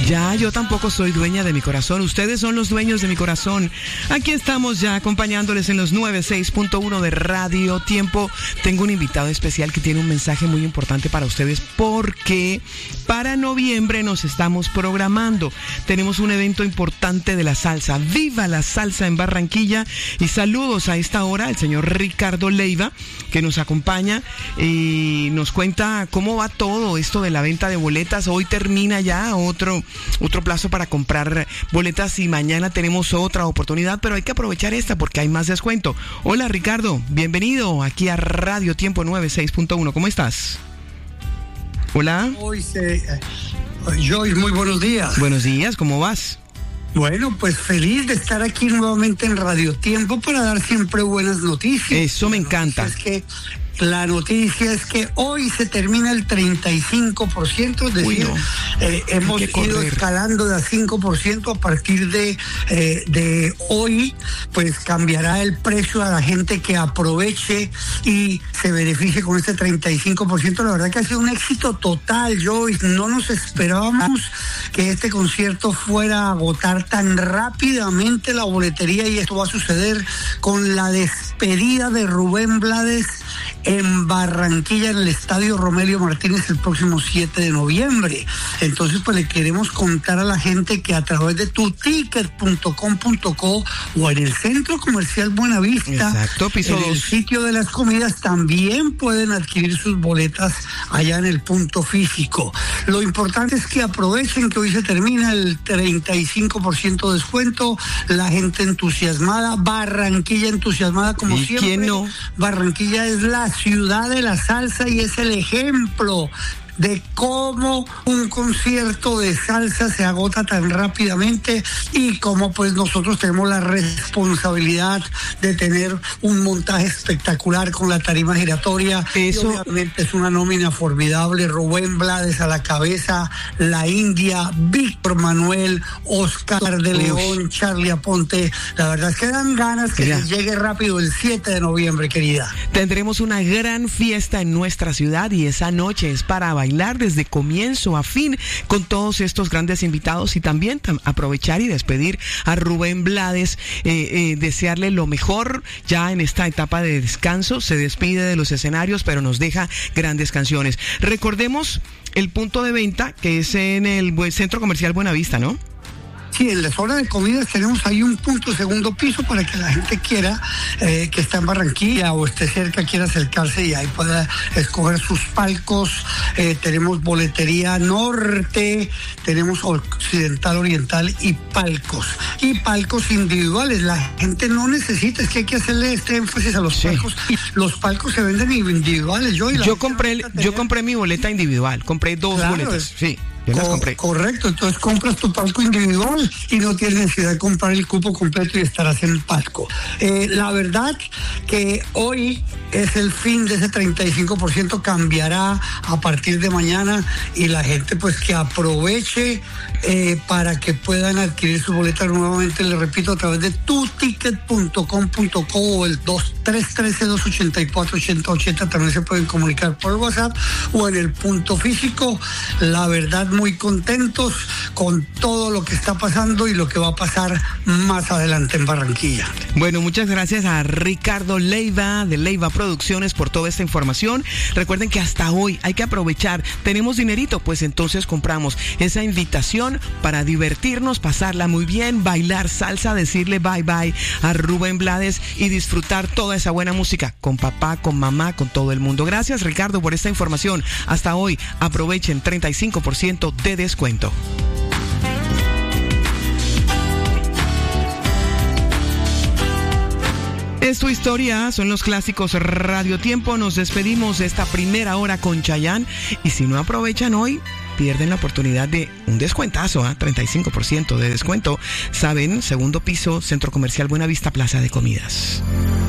Ya, yo tampoco soy dueña de mi corazón. Ustedes son los dueños de mi corazón. Aquí estamos ya acompañándoles en los 96.1 de Radio Tiempo. Tengo un invitado especial que tiene un mensaje muy importante para ustedes porque para noviembre nos estamos programando. Tenemos un evento importante de la salsa. ¡Viva la salsa en Barranquilla! Y saludos a esta hora al señor Ricardo Leiva, que nos acompaña y nos cuenta cómo va todo esto de la venta de boletas. Hoy termina ya otro plazo para comprar boletas y mañana tenemos otra oportunidad, pero hay que aprovechar esta porque hay más descuento. Hola Ricardo, bienvenido aquí a Radio Tiempo 96.1. ¿Cómo estás? Hola. Joyce, muy buenos días. Buenos días, ¿cómo vas? Bueno, pues feliz de estar aquí nuevamente en Radio Tiempo para dar siempre buenas noticias. Eso me encanta. La noticia es que hoy se termina el 35%, es decir, hemos ido escalando de a 5% a partir de hoy, pues cambiará el precio a la gente que aproveche y se beneficie con este 35%. La verdad que ha sido un éxito total, Joyce. No nos esperábamos que este concierto fuera a agotar tan rápidamente la boletería y esto va a suceder con la despedida de Rubén Blades en Barranquilla, en el Estadio Romelio Martínez, el próximo 7 de noviembre. Entonces, pues le queremos contar a la gente que a través de tuticket.com.co o en el Centro Comercial Buenavista, exacto, piso 2, el sitio de las comidas, también pueden adquirir sus boletas allá en el punto físico. Lo importante es que aprovechen que hoy se termina el 35% de descuento, la gente entusiasmada, Barranquilla entusiasmada como ¿y siempre. quién no? Barranquilla es la ciudad de la salsa y es el ejemplo de cómo un concierto de salsa se agota tan rápidamente y cómo pues nosotros tenemos la responsabilidad de tener un montaje espectacular con la tarima giratoria. Eso y obviamente es una nómina formidable. Rubén Blades a la cabeza, La India, Víctor Manuel, Oscar de León, Charlie Aponte. La verdad es que dan ganas que se llegue rápido el 7 de noviembre, querida. Tendremos una gran fiesta en nuestra ciudad y esa noche es para bailar desde comienzo a fin con todos estos grandes invitados y también aprovechar y despedir a Rubén Blades, desearle lo mejor ya en esta etapa de descanso. Se despide de los escenarios, pero nos deja grandes canciones. Recordemos el punto de venta que es en el Centro Comercial Buenavista, ¿no? Sí, en la zona de comidas tenemos ahí un punto segundo piso para que la gente quiera, que está en Barranquilla o esté cerca, quiera acercarse y ahí pueda escoger sus palcos. Tenemos boletería norte, tenemos occidental, oriental y palcos individuales. La gente no necesita, es que hay que hacerle este énfasis a los palcos. Los palcos se venden individuales. Yo compré mi boleta individual, compré dos boletas, sí. Yo las compré. Correcto, entonces compras tu palco individual y no tienes necesidad de comprar el cupo completo y estarás en el palco. La verdad que hoy es el fin de ese 35%, cambiará a partir de mañana y la gente pues que aproveche para que puedan adquirir su boleta nuevamente, les repito, a través de tuticket.com.co o el 313-284-8080, también se pueden comunicar por WhatsApp o en el punto físico. La verdad, muy contentos con todo lo que está pasando y lo que va a pasar más adelante en Barranquilla. Bueno, muchas gracias a Ricardo Leiva de Leiva Producciones por toda esta información. Recuerden que hasta hoy hay que aprovechar. ¿Tenemos dinerito? Pues entonces compramos esa invitación para divertirnos, pasarla muy bien, bailar salsa, decirle bye bye a Rubén Blades y disfrutar toda esa buena música con papá, con mamá, con todo el mundo. Gracias Ricardo por esta información. Hasta hoy aprovechen 35% de descuento. Es tu historia, son los clásicos Radio Tiempo. Nos despedimos de esta primera hora con Chayanne y si no aprovechan hoy, pierden la oportunidad de un descuentazo, 35% de descuento. Saben, segundo piso, Centro Comercial Buenavista, Plaza de Comidas.